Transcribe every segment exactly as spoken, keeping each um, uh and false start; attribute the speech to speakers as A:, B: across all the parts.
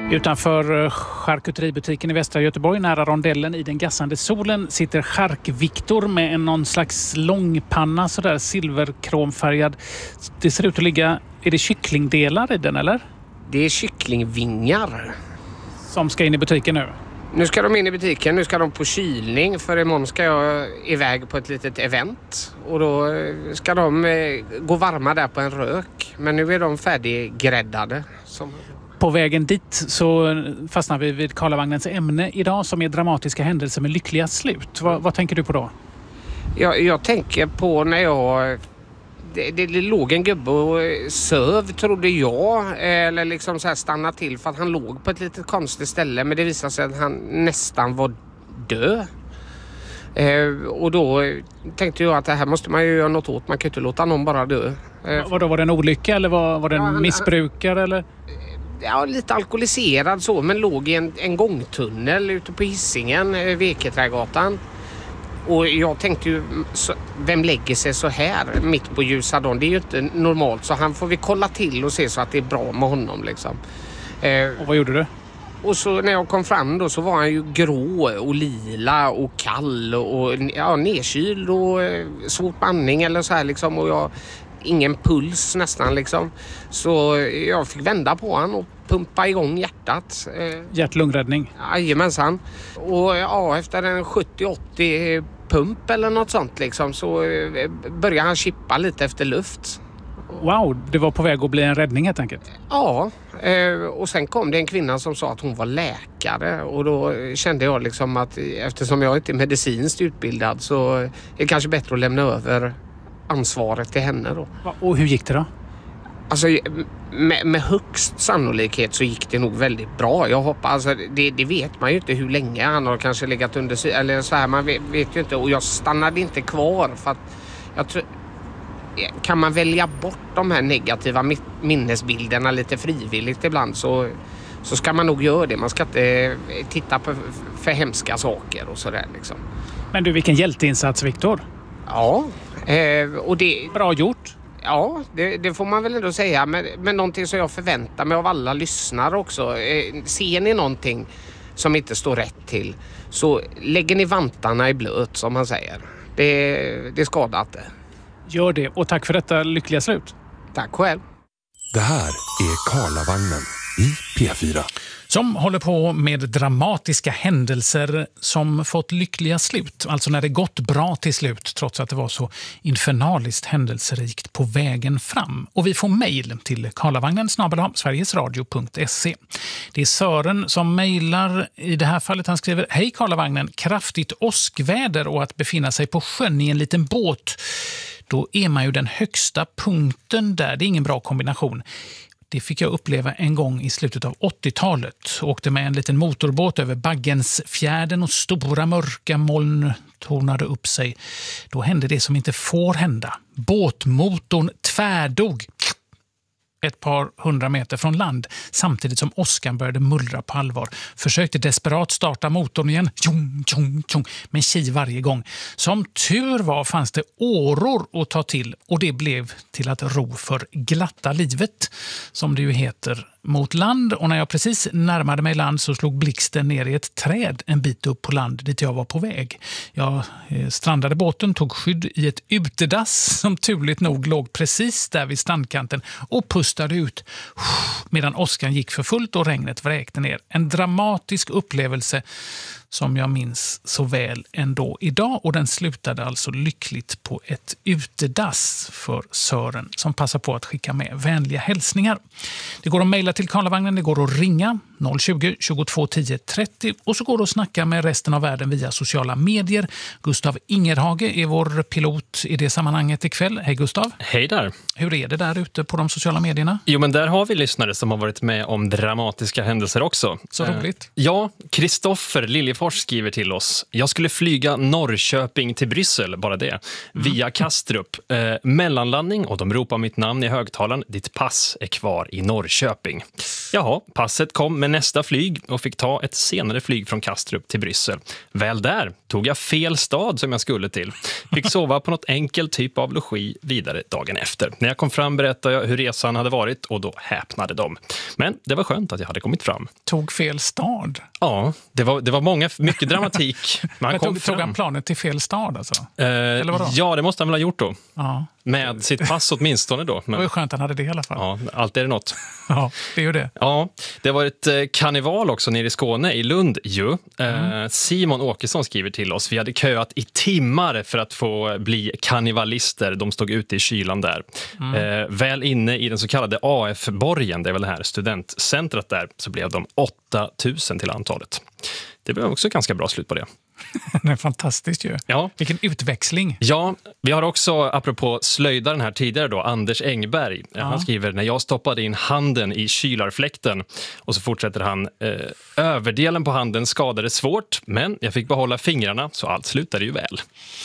A: Utanför charkuteributiken i västra Göteborg, nära rondellen i den gassande solen, sitter Chark-Viktor med en någon slags långpanna, sådär silverkromfärgad. Det ser ut att ligga, är det kycklingdelar i den eller?
B: Det är kycklingvingar.
A: Som ska in i butiken nu?
B: Nu ska de in i butiken, nu ska de på kylning, för imorgon ska jag iväg på ett litet event. Och då ska de gå varma där på en rök. Men nu är de färdiggräddade. Som...
A: På vägen dit så fastnar vi vid Karlavagnens ämne idag, som är dramatiska händelser med lyckliga slut. Vad, vad tänker du på då?
B: Jag, jag tänker på när jag... Det, det, det låg en gubbe och söv, trodde jag, eller liksom så här stanna till för att han låg på ett litet konstigt ställe, men det visade sig att han nästan var död. Eh, och då tänkte jag att det här måste man ju göra något åt, man kan inte låta någon bara dö. Eh,
A: var, då, var det en olycka eller var, var det en ja, han, missbrukare eller?
B: Ja, lite alkoholiserad så, men låg i en, en gångtunnel ute på Hisingen, eh, Veketrädgatan. Och jag tänkte ju, så, vem lägger sig så här mitt på ljusa dagen? Det är ju inte normalt, så han får vi kolla till och se så att det är bra med honom liksom.
A: Eh, och vad gjorde du?
B: Och så när jag kom fram då så var han ju grå och lila och kall och ja, nedkyld och eh, svårt andning eller så här liksom, och jag ingen puls nästan liksom. Så jag fick vända på han och pumpa igång hjärtat.
A: Hjärt-lungräddning?
B: Jajamensan. Och ja, efter en sjuttio åttio pump eller något sånt liksom, så började han chippa lite efter luft.
A: Wow, det var på väg att bli en räddning helt enkelt.
B: Ja, och sen kom det en kvinna som sa att hon var läkare, och då kände jag liksom att eftersom jag inte är medicinskt utbildad så är det kanske bättre att lämna över ansvaret till henne då.
A: Och hur gick det då?
B: Alltså med, med högst sannolikhet så gick det nog väldigt bra. Jag hoppas, alltså, det, det vet man ju inte hur länge han har kanske legat under sig eller så här, man vet, vet ju inte, och jag stannade inte kvar för att jag tror, kan man välja bort de här negativa minnesbilderna lite frivilligt ibland så, så ska man nog göra det. Man ska inte titta på för hemska saker och sådär liksom.
A: Men du, vilken hjälteinsats, Viktor.
B: Ja, eh, och det...
A: Bra gjort.
B: Ja, det, det får man väl ändå säga. Men, men någonting som jag förväntar mig av alla lyssnare också. Eh, ser ni någonting som inte står rätt till, så lägger ni vantarna i blöt, som man säger. Det, det skadar inte.
A: Gör det, och tack för detta lyckliga slut.
B: Tack själv.
C: Det här är Karlavagnen i P fyra.
A: Som håller på med dramatiska händelser som fått lyckliga slut. Alltså när det gått bra till slut, trots att det var så infernaliskt händelserikt på vägen fram. Och vi får mejl till karlavagnen snabel-a sverigesradio punkt se. Det är Sören som mejlar i det här fallet. Han skriver: Hej Karlavagnen, kraftigt åskväder och att befinna sig på sjön i en liten båt. Då är man ju den högsta punkten där. Det är ingen bra kombination. Det fick jag uppleva en gång i slutet av åttiotalet. Åkte med en liten motorbåt över Baggensfjärden och stora mörka moln tornade upp sig. Då hände det som inte får hända. Båtmotorn tvärdog ett par hundra meter från land samtidigt som åskan började mullra på allvar. Försökte desperat starta motorn igen. Tjong, tjong, tjong, men tji varje gång. Som tur var fanns det åror att ta till, och det blev till att ro för glatta livet, som det ju heter, mot land. Och när jag precis närmade mig land så slog blixten ner i ett träd en bit upp på land dit jag var på väg. Jag eh, strandade båten, tog skydd i ett utedass som turligt nog låg precis där vid strandkanten och pustade ut medan åskan gick för fullt och regnet vräkte ner. En dramatisk upplevelse som jag minns så väl ändå idag, och den slutade alltså lyckligt på ett utedass för Sören, som passar på att skicka med vänliga hälsningar. Det går att mejla till Karlavagnen, det går att ringa noll tjugo, tjugotvå tio trettio, och så går det att snacka med resten av världen via sociala medier. Gustav Ingerhage är vår pilot i det sammanhanget ikväll. Hej Gustav.
D: Hej där.
A: Hur är det där ute på de sociala medierna?
D: Jo, men där har vi lyssnare som har varit med om dramatiska händelser också.
A: Så roligt.
D: Eh, ja, Kristoffer Liljefors skriver till oss: jag skulle flyga Norrköping till Bryssel, bara det, via Kastrup. Eh, mellanlandning, och de ropar mitt namn i högtalaren. Ditt pass är kvar i Norrköping. Jaha, passet kom med nästa flyg och fick ta ett senare flyg från Kastrup till Bryssel. Väl där tog jag fel stad som jag skulle till. Fick sova på något enkel typ av logi vidare dagen efter. När jag kom fram berättade jag hur resan hade varit och då häpnade de. Men det var skönt att jag hade kommit fram.
A: Tog fel stad?
D: Ja, det var, det var många, mycket dramatik. Man
A: Men
D: kom
A: tog,
D: fram.
A: tog han planet till fel stad alltså?
D: Eh,
A: Eller vadå?
D: ja, det måste han väl ha gjort då.
A: Ja.
D: Med sitt pass åtminstone då.
A: Det var
D: Men,
A: ju skönt att han hade det i alla fall.
D: ja, allt är det något.
A: Ja, det är ju det.
D: Ja, det var ett eh, karneval också nere i Skåne, i Lund ju. Eh,
A: Mm.
D: Simon Åkesson skriver till oss. Vi hade köat i timmar för att få bli karnevalister. De stod ute i kylan där.
A: Mm.
D: Eh, väl inne i den så kallade A F-borgen, det är väl det här studentcentret där, så blev de åtta tusen till antalet. Det blev också ganska bra slut på det.
A: Det är fantastiskt ju.
D: Ja.
A: Vilken utväxling.
D: Ja, vi har också, apropå slöjdaren här tidigare då, Anders Engberg.
A: Ja.
D: Han skriver, när jag stoppade in handen i kylarfläkten, och så fortsätter han, eh, överdelen på handen skadades svårt, men jag fick behålla fingrarna så allt slutade ju väl.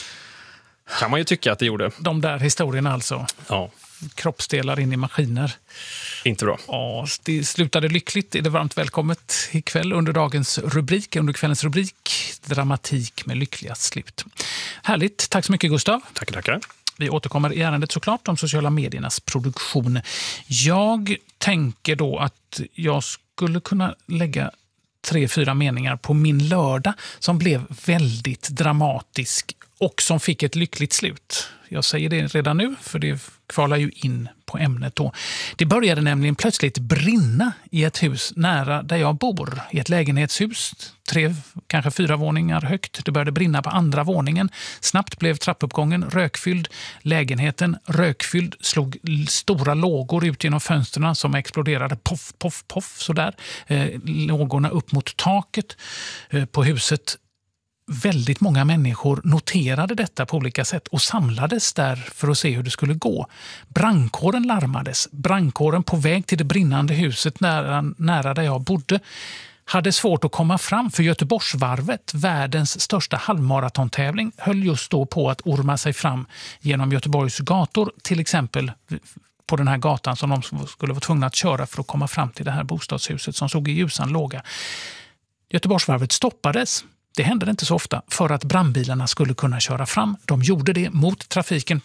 D: Kan man ju tycka att det gjorde.
A: De där historierna alltså.
D: Ja,
A: Kroppsdelar in i maskiner.
D: inte bra.
A: Ja, det slutade lyckligt. Är det varmt välkommet ikväll under dagens rubrik, under kvällens rubrik, dramatik med lyckliga slut. Härligt. Tack så mycket, Gustav.
D: Tackar, tackar.
A: Vi återkommer i ärendet såklart om sociala mediernas produktion. Jag tänker då att jag skulle kunna lägga tre, fyra meningar på min lördag som blev väldigt dramatisk och som fick ett lyckligt slut. Jag säger det redan nu, för det kvalar ju in på ämnet då. Det började nämligen plötsligt brinna i ett hus nära där jag bor. I ett lägenhetshus, tre, kanske fyra våningar högt. Det började brinna på andra våningen. Snabbt blev trappuppgången rökfylld. Lägenheten rökfylld, slog stora lågor ut genom fönsterna som exploderade. Poff, poff, poff, sådär. Eh, lågorna upp mot taket eh, på huset. Väldigt många människor noterade detta på olika sätt och samlades där för att se hur det skulle gå. Brandkåren larmades. Brandkåren på väg till det brinnande huset nära, nära där jag bodde hade svårt att komma fram, för Göteborgsvarvet, världens största halvmaratontävling, höll just då på att orma sig fram genom Göteborgs gator, till exempel på den här gatan som de skulle vara tvungna att köra för att komma fram till det här bostadshuset som såg i ljusan låga. Göteborgsvarvet stoppades. Det hände inte så ofta för att brandbilarna skulle kunna köra fram. De gjorde det mot trafiken.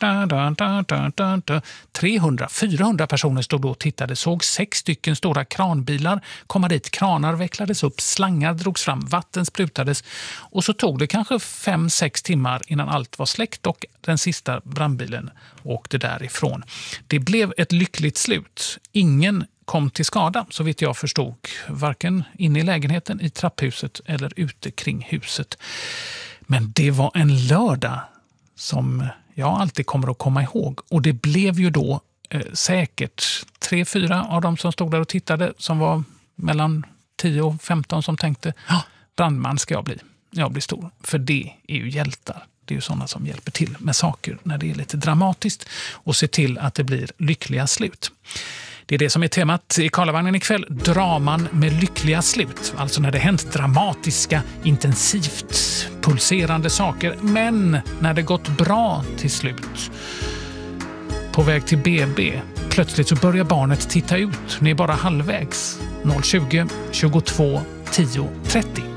A: trehundra till fyrahundra personer stod då och tittade. Såg sex stycken stora kranbilar komma dit. Kranar vecklades upp, slangar drogs fram, vatten sprutades. Och så tog det kanske fem sex timmar innan allt var släckt och den sista brandbilen åkte därifrån. Det blev ett lyckligt slut. Ingen kom till skada, så vitt jag förstod, varken inne i lägenheten, i trapphuset eller ute kring huset. Men det var en lördag som jag alltid kommer att komma ihåg. Och det blev ju då eh, säkert tre, fyra av dem som stod där och tittade, som var mellan tio och femton, som tänkte, ja, brandman ska jag bli. Jag blir stor. För det är ju hjältar. Det är ju sådana som hjälper till med saker när det är lite dramatiskt och ser till att det blir lyckliga slut. Det är det som är temat i Karlavagnen ikväll. Draman med lyckliga slut. Alltså när det hänt dramatiska, intensivt pulserande saker. Men när det gått bra till slut. På väg till B B. Plötsligt så börjar barnet titta ut. Ni är bara halvvägs. noll tjugo, tjugotvå, tio, trettio.